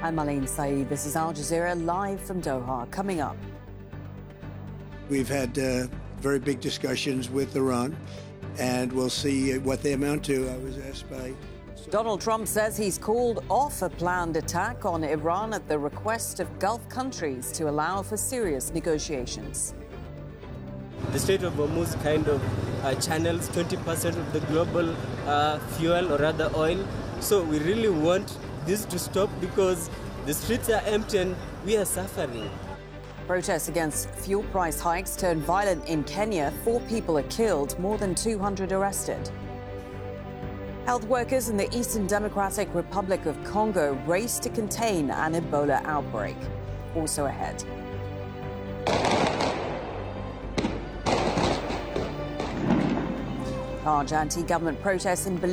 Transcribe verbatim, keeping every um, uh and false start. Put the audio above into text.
I'm Marlene Saeed. This is Al Jazeera live from Doha. Coming up. We've had uh, very big discussions with Iran, and we'll see what they amount to. I was asked by... Donald Trump says he's called off a planned attack on Iran at the request of Gulf countries to allow for serious negotiations. The Strait of Hormuz kind of uh, channels twenty percent of the global uh, fuel, or rather oil. So we really want this to stop because the streets are empty and we are suffering. Protests against fuel price hikes turned violent in Kenya. Four people are killed, more than two hundred arrested. Health workers in the Eastern Democratic Republic of Congo race to contain an Ebola outbreak. Also ahead. Large anti-government protests in Bolivia.